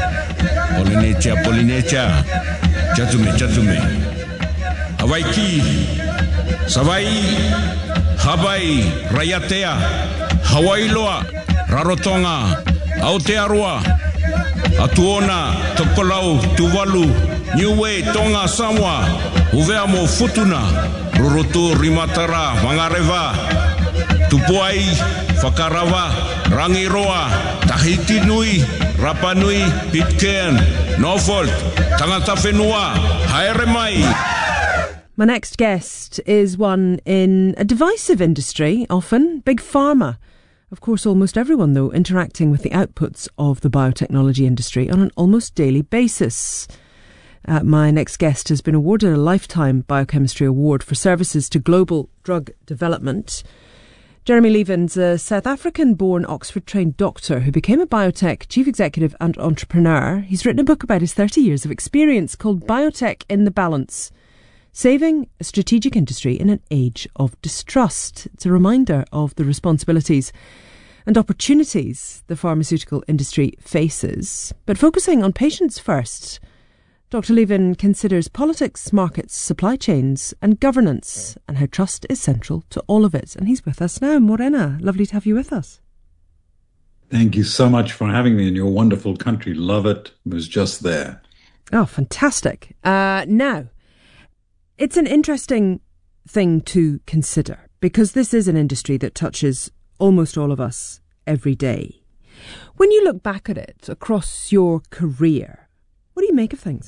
Polynesia. Jatume. Hawaii, Savai, Hawaii, Rayatea, Hawaii Loa, Rarotonga, Aotearoa, Atuona, Tokolau, Tuvalu, Niue, Tonga, Samoa, Uveamo, Futuna, Rurutu, Rimatara, Mangareva, Tupuai, Whakarava, Rangiroa, Tahiti Nui, Rapa Nui, Pitcairn, Norfolk, Tangata Whenua, Haere Mai. My next guest is one in a divisive industry, often, big pharma. Of course, almost everyone, though, interacting with the outputs of the biotechnology industry on an almost daily basis. My next guest has been awarded a Lifetime Biochemistry Award for services to global drug development. Jeremy Leven's a South African-born Oxford-trained doctor who became a biotech chief executive and entrepreneur. He's written a book about his 30 years of experience called Biotech in the Balance, Saving a Strategic Industry in an Age of Distrust. It's a reminder of the responsibilities and opportunities the pharmaceutical industry faces. But focusing on patients first, Dr. Leven considers politics, markets, supply chains and governance and how trust is central to all of it. And he's with us now. Morena, lovely to have you with us. Thank you so much for having me in your wonderful country. Love it. Was just there. Oh, fantastic. Now, it's an interesting thing to consider because this is an industry that touches almost all of us every day. When you look back at it across your career, what do you make of things?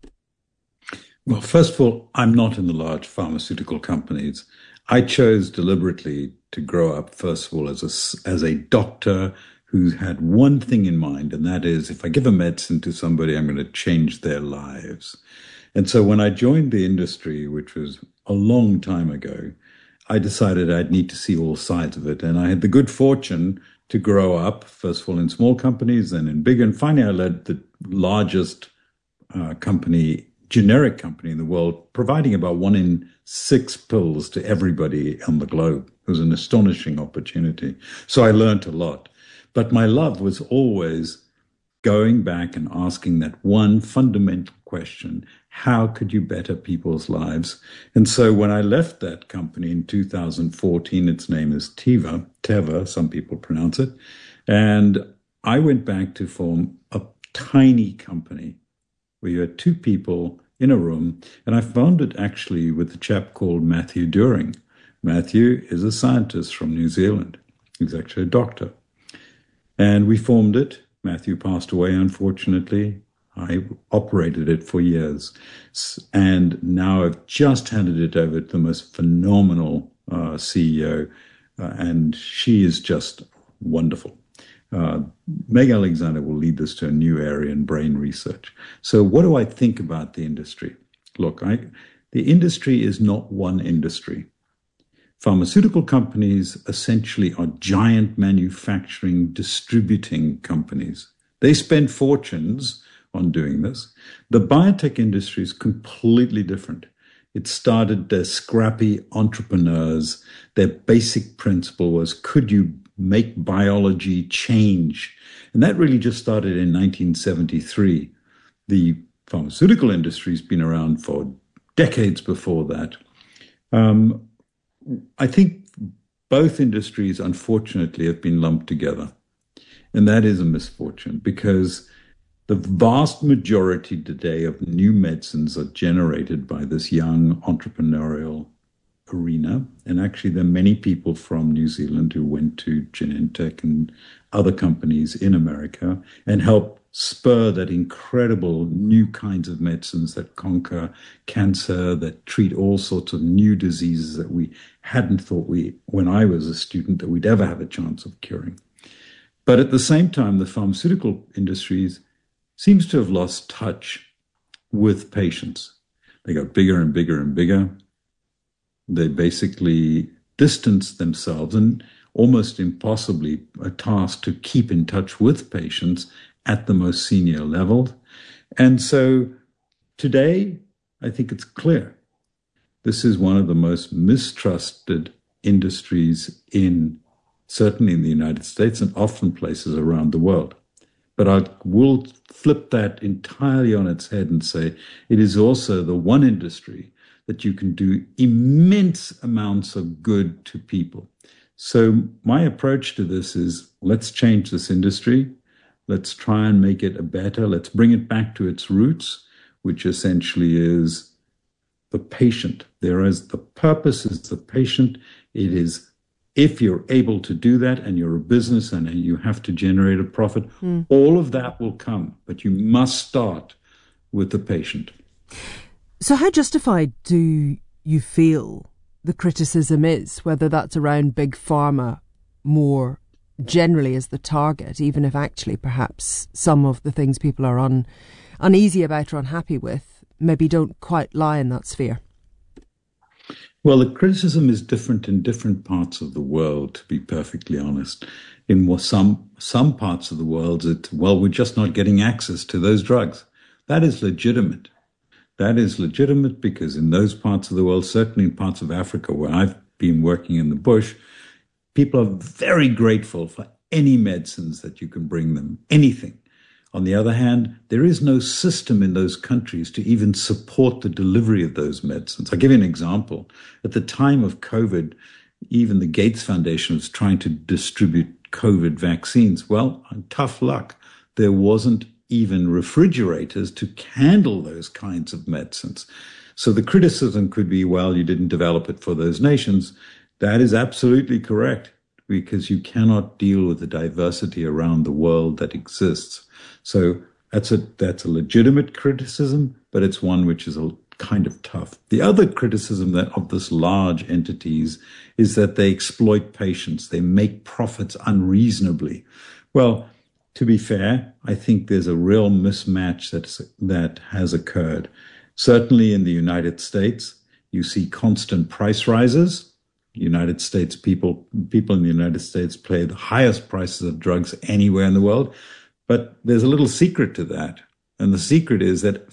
Well, first of all, I'm not in the large pharmaceutical companies. I chose deliberately to grow up, first of all, as a doctor who had one thing in mind, and that is if I give a medicine to somebody, I'm going to change their lives. And so when I joined the industry, which was a long time ago, I decided I'd need to see all sides of it. And I had the good fortune to grow up, first of all, in small companies, then in big. And finally, I led the largest generic company in the world, providing about 1 in 6 pills to everybody on the globe. It was an astonishing opportunity. So I learned a lot. But my love was always going back and asking that one fundamental question: how could you better people's lives? And so when I left that company in 2014, its name is Teva, some people pronounce it, and I went back to form a tiny company where you had 2 people in a room, and I found it actually with a chap called Matthew During. Matthew is a scientist from New Zealand. He's actually a doctor. And we formed it. Matthew passed away, unfortunately. I operated it for years. And now I've just handed it over to the most phenomenal CEO, and she is just wonderful. Meg Alexander will lead this to a new area in brain research. So what do I think about the industry? Look, the industry is not one industry. Pharmaceutical companies essentially are giant manufacturing, distributing companies. They spend fortunes on doing this. The biotech industry is completely different. It started as scrappy entrepreneurs. Their basic principle was, could you make biology change? And that really just started in 1973. The pharmaceutical industry has been around for decades before that. I think both industries, unfortunately, have been lumped together. And that is a misfortune because the vast majority today of new medicines are generated by this young entrepreneurial arena. And actually, there are many people from New Zealand who went to Genentech and other companies in America and helped spur that incredible new kinds of medicines that conquer cancer, that treat all sorts of new diseases that we hadn't thought when I was a student, that we'd ever have a chance of curing. But at the same time, the pharmaceutical industries seems to have lost touch with patients. They got bigger and bigger and bigger. They basically distanced themselves, and almost impossibly a task to keep in touch with patients at the most senior level. And so today, I think it's clear. This is one of the most mistrusted industries certainly in the United States and often places around the world. But I will flip that entirely on its head and say it is also the one industry that you can do immense amounts of good to people. So my approach to this is, let's change this industry. Let's try and make it better. Let's bring it back to its roots, which essentially is the patient. The purpose is the patient. It is, if you're able to do that and you're a business and you have to generate a profit, all of that will come. But you must start with the patient. So how justified do you feel the criticism is, whether that's around big pharma more generally as the target, even if actually perhaps some of the things people are uneasy about or unhappy with maybe don't quite lie in that sphere? Well, the criticism is different in different parts of the world, to be perfectly honest. In some parts of the world, we're just not getting access to those drugs. That is legitimate. That is legitimate because in those parts of the world, certainly in parts of Africa where I've been working in the bush, people are very grateful for any medicines that you can bring them, anything. On the other hand, there is no system in those countries to even support the delivery of those medicines. I'll give you an example. At the time of COVID, even the Gates Foundation was trying to distribute COVID vaccines. Well, tough luck. There wasn't even refrigerators to handle those kinds of medicines. So the criticism could be, well, you didn't develop it for those nations. That is absolutely correct, because you cannot deal with the diversity around the world that exists. So that's a legitimate criticism, but it's one which is a kind of tough. The other criticism of this large entities is that they exploit patients. They make profits unreasonably. Well, to be fair, I think there's a real mismatch that has occurred. Certainly in the United States, you see constant price rises. United States people in the United States pay the highest prices of drugs anywhere in the world. But there's a little secret to that. And the secret is that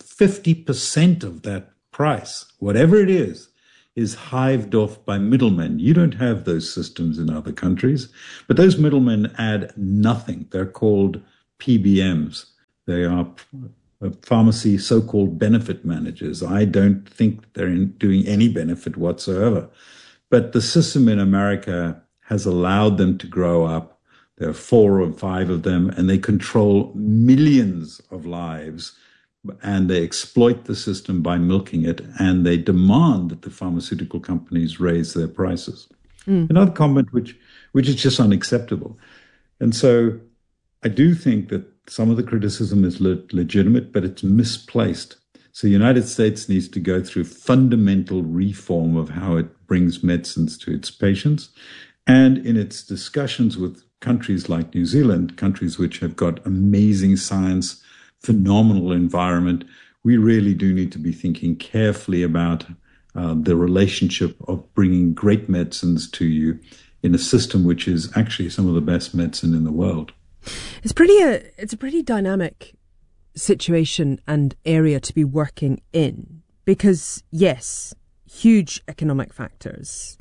50% of that price, whatever it is hived off by middlemen. You don't have those systems in other countries, but those middlemen add nothing. They're called PBMs. They are pharmacy so-called benefit managers. I don't think they're doing any benefit whatsoever. But the system in America has allowed them to grow up. There are 4 or 5 of them, and they control millions of lives, and they exploit the system by milking it, and they demand that the pharmaceutical companies raise their prices. Another comment which is just unacceptable. And so I do think that some of the criticism is legitimate, but it's misplaced. So the United States needs to go through fundamental reform of how it brings medicines to its patients. And in its discussions with countries like New Zealand, countries which have got amazing science, phenomenal environment, we really do need to be thinking carefully about the relationship of bringing great medicines to you in a system which is actually some of the best medicine in the world. It's a pretty dynamic situation and area to be working in because, yes, huge economic factors.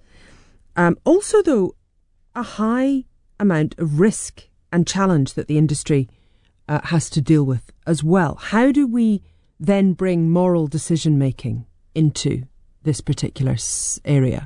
Also, though, a high amount of risk and challenge that the industry has to deal with as well. How do we then bring moral decision-making into this particular area?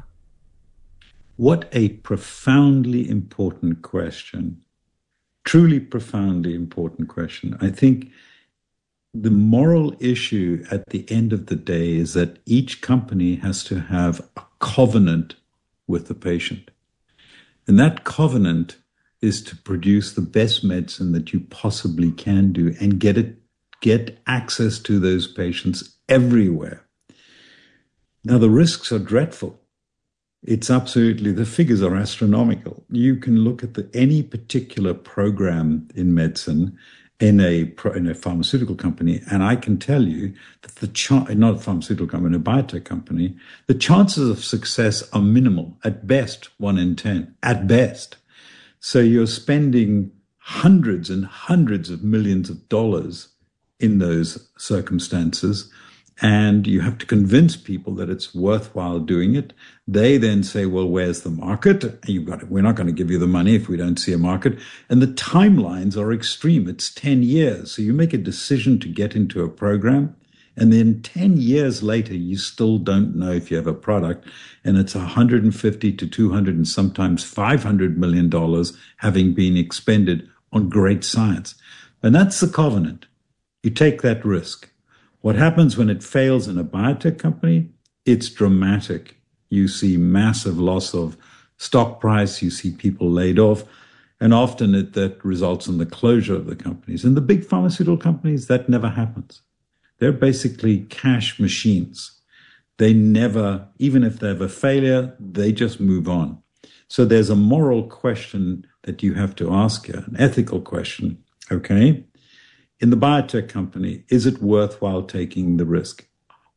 What a profoundly important question. Truly profoundly important question. I think the moral issue at the end of the day is that each company has to have a covenant with the patient. And that covenant is to produce the best medicine that you possibly can do and get access to those patients everywhere. Now, the risks are dreadful. It's absolutely, the figures are astronomical. You can look at any particular program in medicine in a pharmaceutical company, and I can tell you that not a pharmaceutical company, a biotech company, the chances of success are minimal. At best, 1 in 10. At best. So you're spending hundreds and hundreds of millions of dollars in those circumstances, And you have to convince people that it's worthwhile doing it. They then say, well, where's the market? And we're not going to give you the money if we don't see a market. And the timelines are extreme. It's 10 years. So you make a decision to get into a program, and then 10 years later, you still don't know if you have a product. And it's 150 to 200 and sometimes $500 million having been expended on great science. And that's the covenant. You take that risk. What happens when it fails in a biotech company? It's dramatic. You see massive loss of stock price. You see people laid off. And often that results in the closure of the companies. In the big pharmaceutical companies, that never happens. They're basically cash machines. They never, even if they have a failure, they just move on. So there's a moral question that you have to ask here, an ethical question. Okay? In the biotech company, is it worthwhile taking the risk?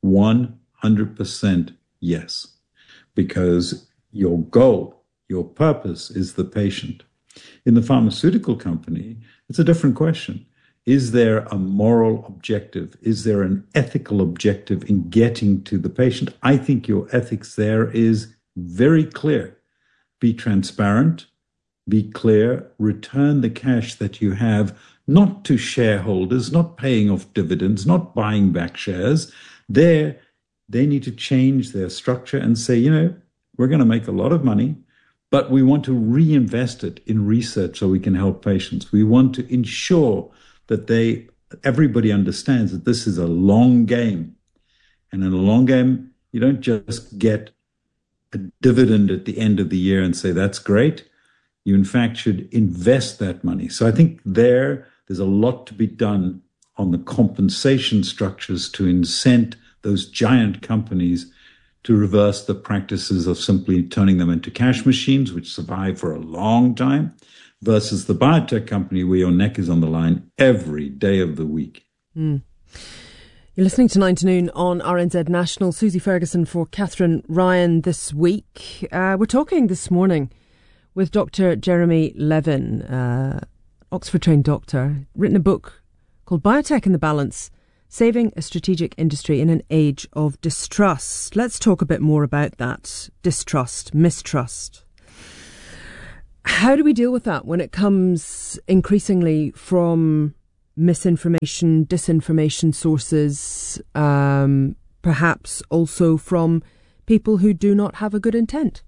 100% yes, because your goal, your purpose is the patient. In the pharmaceutical company, it's a different question. Is there a moral objective? Is there an ethical objective in getting to the patient? I think your ethics there is very clear. Be transparent, be clear, return the cash that you have, not to shareholders, not paying off dividends, not buying back shares. They need to change their structure and say, we're going to make a lot of money, but we want to reinvest it in research so we can help patients. We want to ensure that everybody understands that this is a long game. And in a long game, you don't just get a dividend at the end of the year and say, that's great. You, in fact, should invest that money. So I think there's a lot to be done on the compensation structures to incent those giant companies to reverse the practices of simply turning them into cash machines, which survive for a long time, versus the biotech company where your neck is on the line every day of the week. Mm. You're listening to 9 to Noon on RNZ National. Susie Ferguson for Catherine Ryan this week. We're talking this morning with Dr. Jeremy Levin, Oxford-trained doctor, written a book called Biotech in the Balance, Saving a Strategic Industry in an Age of Distrust. Let's talk a bit more about that. Distrust, mistrust. How do we deal with that when it comes increasingly from misinformation, disinformation sources, perhaps also from people who do not have a good intent?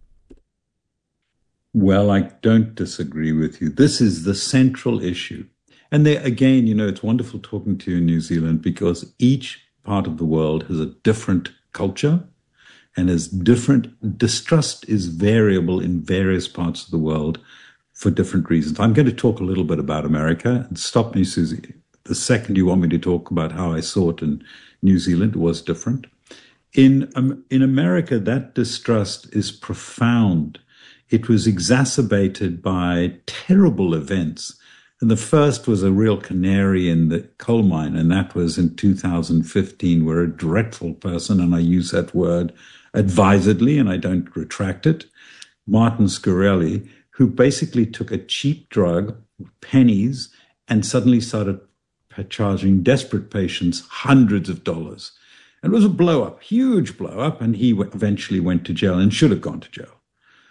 Well, I don't disagree with you. This is the central issue. And there, again, it's wonderful talking to you in New Zealand because each part of the world has a different culture and has different distrust is variable in various parts of the world for different reasons. I'm going to talk a little bit about America, and stop me, Susie. The second you want me to talk about how I saw it in New Zealand was different. In America, that distrust is profound. It was exacerbated by terrible events. And the first was a real canary in the coal mine, and that was in 2015, where a dreadful person, and I use that word advisedly, and I don't retract it, Martin Shkreli, who basically took a cheap drug, pennies, and suddenly started charging desperate patients hundreds of dollars. And it was a blow-up, huge blow-up, and he eventually went to jail and should have gone to jail.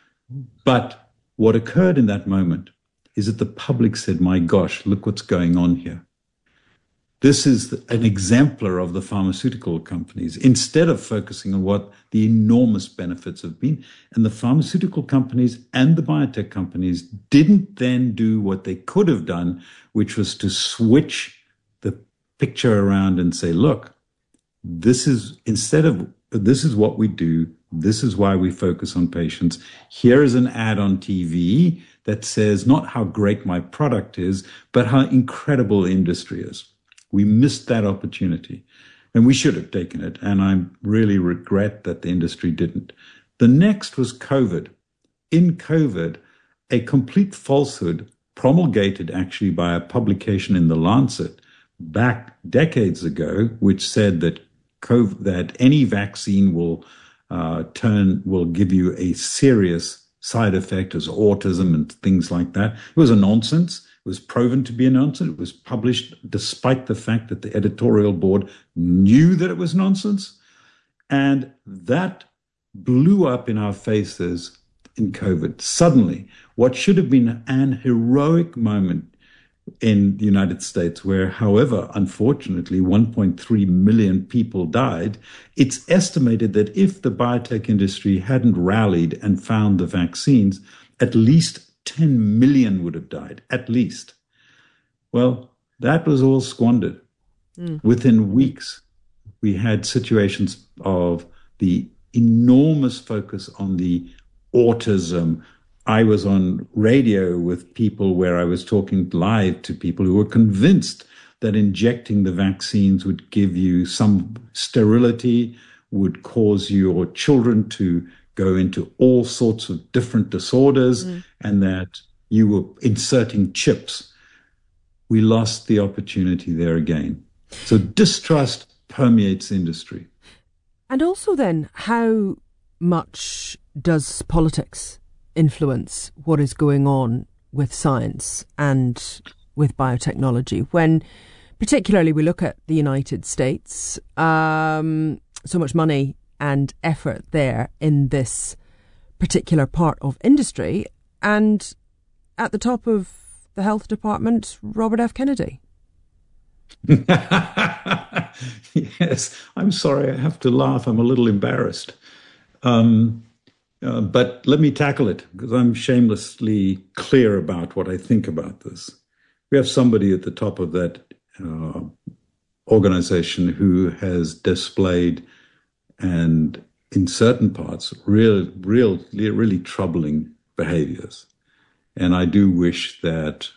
But what occurred in that moment is that the public said, my gosh, look what's going on here. This is an exemplar of the pharmaceutical companies, instead of focusing on what the enormous benefits have been. And the pharmaceutical companies and the biotech companies didn't then do what they could have done, which was to switch the picture around and say, look, this is what we do. This is why we focus on patients. Here is an ad on TV that says not how great my product is, but how incredible the industry is. We missed that opportunity, and we should have taken it. And I really regret that the industry didn't. The next was COVID. In COVID, a complete falsehood promulgated actually by a publication in The Lancet back decades ago, which said that that any vaccine will give you a serious side effect as autism and things like that. It was a nonsense. It was proven to be a nonsense. It was published despite the fact that the editorial board knew that it was nonsense. And that blew up in our faces in COVID. Suddenly, what should have been an heroic moment in the United States, where, however, unfortunately, 1.3 million people died, it's estimated that if the biotech industry hadn't rallied and found the vaccines, at least 10 million would have died, at least. Well, that was all squandered. Within weeks, we had situations of the enormous focus on the autism. I was on radio with people where I was talking live to people who were convinced that injecting the vaccines would give you some sterility, would cause your children to go into all sorts of different disorders, and that you were inserting chips. We lost the opportunity there again. So distrust permeates industry. And also then, how much does politics influence what is going on with science and with biotechnology when particularly we look at the United States, so much money and effort there in this particular part of industry, and at the top of the health department, Robert F. Kennedy? Yes, I'm sorry, I have to laugh. I'm a little embarrassed. But let me tackle it, because I'm shamelessly clear about what I think about this. We have somebody at the top of that organization who has displayed, and in certain parts, really troubling behaviors. And I do wish that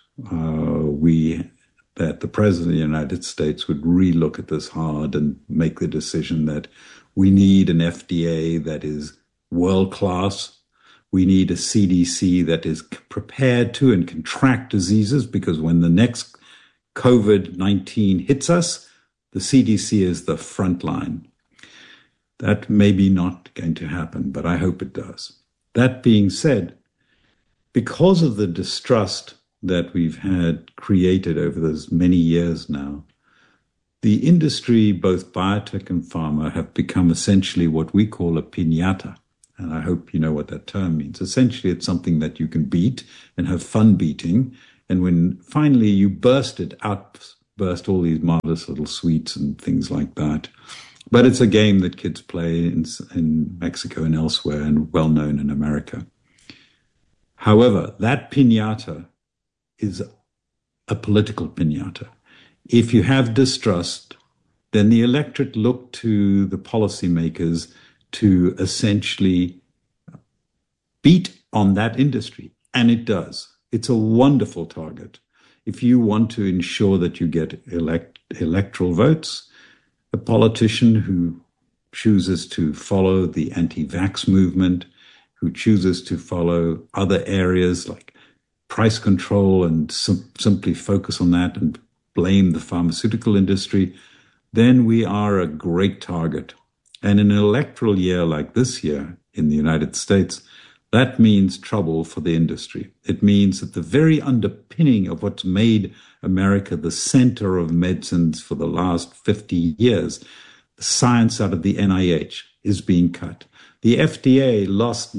that the President of the United States would relook at this hard and make the decision that we need an FDA that is world-class. We need a CDC that is prepared to and can track diseases, because when the next COVID-19 hits us, the CDC is the front line. That may be not going to happen, but I hope it does. That being said, because of the distrust that we've had created over those many years now, the industry, both biotech and pharma, have become essentially what we call a piñata. And I hope you know what that term means. Essentially, it's something that you can beat and have fun beating. And when finally you burst all these marvelous little sweets and things like that. But it's a game that kids play in Mexico and elsewhere, and well known in America. However, that piñata is a political piñata. If you have distrust, then the electorate look to the policymakers to essentially beat on that industry. And it does. It's a wonderful target. If you want to ensure that you get electoral votes, a politician who chooses to follow the anti-vax movement, who chooses to follow other areas like price control and simply focus on that and blame the pharmaceutical industry, then we are a great target. And in an electoral year like this year in the United States, that means trouble for the industry. It means that the very underpinning of what's made America the center of medicines for the last 50 years, the science out of the NIH, is being cut. The FDA lost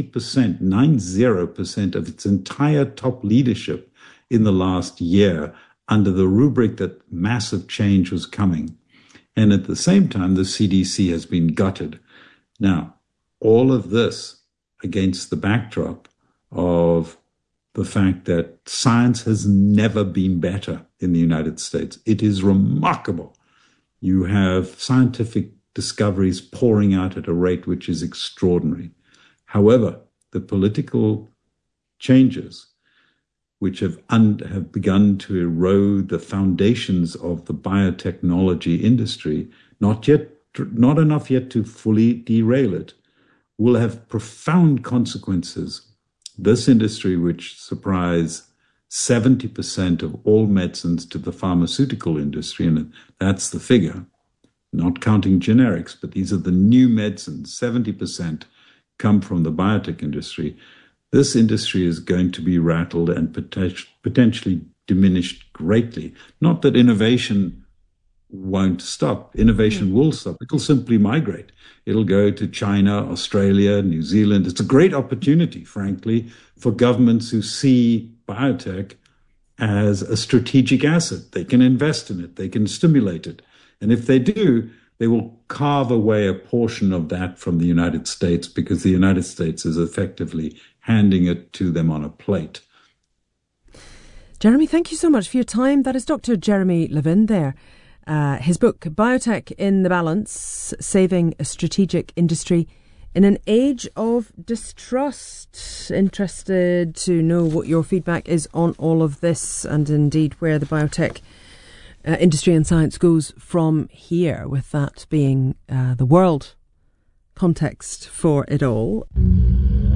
90% of its entire top leadership in the last year under the rubric that massive change was coming. And at the same time, the CDC has been gutted. Now, all of this against the backdrop of the fact that science has never been better in the United States. It is remarkable. You have scientific discoveries pouring out at a rate which is extraordinary. However, the political changes which have begun to erode the foundations of the biotechnology industry, not enough yet to fully derail it, will have profound consequences. This industry, which supplies 70% of all medicines to the pharmaceutical industry, and that's the figure, not counting generics, but these are the new medicines, 70% come from the biotech industry. this industry is going to be rattled and potentially diminished greatly. Not that innovation won't stop. Innovation will stop. It'll simply migrate. It'll go to China, Australia, New Zealand. It's a great opportunity, frankly, for governments who see biotech as a strategic asset. They can invest in it. They can stimulate it. And if they do, they will carve away a portion of that from the United States, because the United States is effectively handing it to them on a plate. Jeremy, thank you so much for your time. That is Dr. Jeremy Levin there. His book, Biotech in the Balance, Saving a Strategic Industry in an Age of Distrust. Interested to know what your feedback is on all of this, and indeed where the biotech industry and science goes from here, with that being the world context for it all.